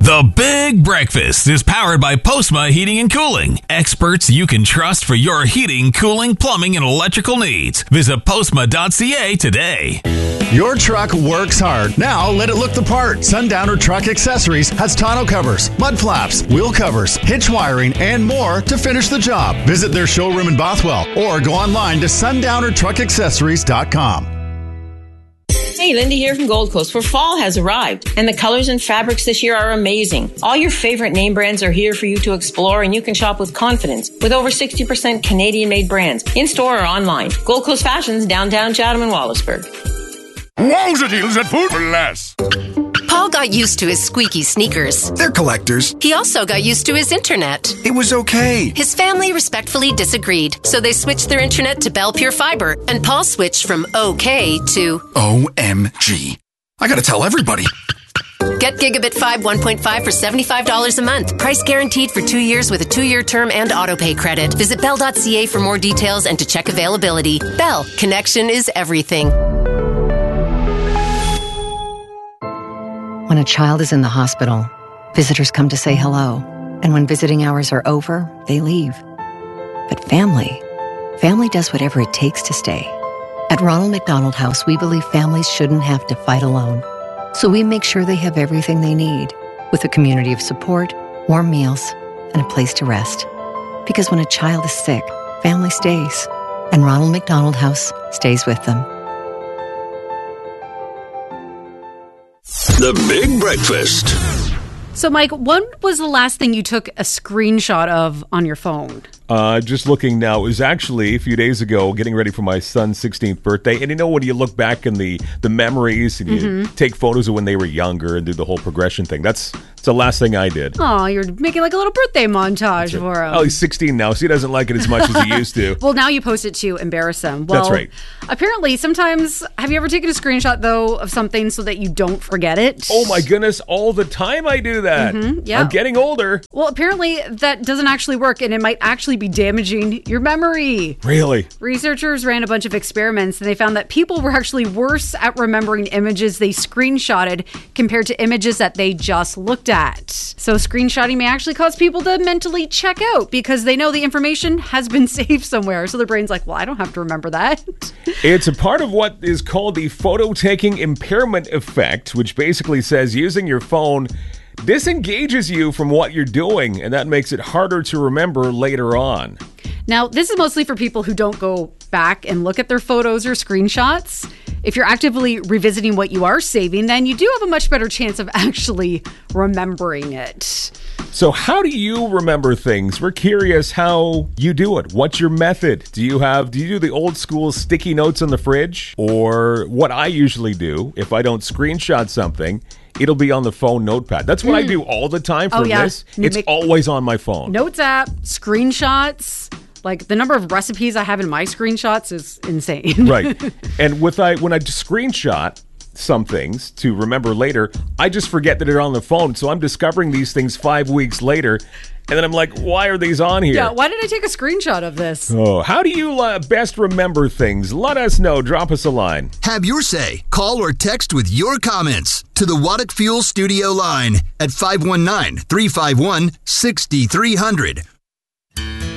The Big Breakfast is powered by Postma Heating and Cooling. Experts you can trust for your heating, cooling, plumbing, and electrical needs. Visit postma.ca today. Your truck works hard. Now let it look the part. Sundowner Truck Accessories has tonneau covers, mud flaps, wheel covers, hitch wiring, and more to finish the job. Visit their showroom in Bothwell or go online to sundownertruckaccessories.com. Hey, Linda here from Gold Coast, where fall has arrived, and the colors and fabrics this year are amazing. All your favorite name brands are here for you to explore, and you can shop with confidence with over 60% Canadian-made brands, in-store or online. Gold Coast Fashions, downtown Chatham and Wallaceburg. Wowza deals at Food for Less. Paul got used to his squeaky sneakers. They're collectors. He also got used to his internet. It was okay. His family respectfully disagreed, so they switched their internet to Bell Pure Fiber, and Paul switched from OK to OMG. I gotta tell everybody. Get Gigabit 5 1.5 for $75 a month. Price guaranteed for 2 years with a 2-year term and autopay credit. Visit bell.ca for more details and to check availability. Bell, connection is everything. When a child is in the hospital, visitors come to say hello. And when visiting hours are over, they leave. But family does whatever it takes to stay. At Ronald McDonald House, we believe families shouldn't have to fight alone. So we make sure they have everything they need, with a community of support, warm meals, and a place to rest. Because when a child is sick, family stays. And Ronald McDonald House stays with them. The Big Breakfast. So, Mike, when was the last thing you took a screenshot of on your phone? Just looking now, it was actually a few days ago, getting ready for my son's 16th birthday. And you know, when you look back in the memories and you take photos of when they were younger and do the whole progression thing, that's the last thing I did. Oh, you're making like a little birthday montage for him. Oh, he's 16 now, so he doesn't like it as much as he used to. Well, now you post it to embarrass him. Well, that's right. Apparently, sometimes, have you ever taken a screenshot, though, of something so that you don't forget it? Oh, my goodness. All the time I do that. Yeah. I'm getting older. Well, apparently, that doesn't actually work, and it might actually be damaging your memory. Really? Researchers ran a bunch of experiments, and they found that people were actually worse at remembering images they screenshotted compared to images that they just looked at. So screenshotting may actually cause people to mentally check out because they know the information has been saved somewhere. So their brain's like, well, I don't have to remember that. It's a part of what is called the photo-taking impairment effect, which basically says using your phone disengages you from what you're doing, and that makes it harder to remember later on. Now, this is mostly for people who don't go back and look at their photos or screenshots. If you're actively revisiting what you are saving, then you do have a much better chance of actually remembering it. So how do you remember things? We're curious how you do it. What's your method? Do you do the old school sticky notes on the fridge? Or what I usually do, if I don't screenshot something, it'll be on the phone notepad. That's what I do all the time for this. It's always on my phone. Notes app, screenshots. Like, the number of recipes I have in my screenshots is insane. Right. And when I just screenshot some things to remember later, I just forget that they're on the phone. So I'm discovering these things 5 weeks later. And then I'm like, why are these on here? Yeah, why did I take a screenshot of this? Oh, how do you best remember things? Let us know. Drop us a line. Have your say. Call or text with your comments to the Waddick Fuel Studio line at 519-351-6300.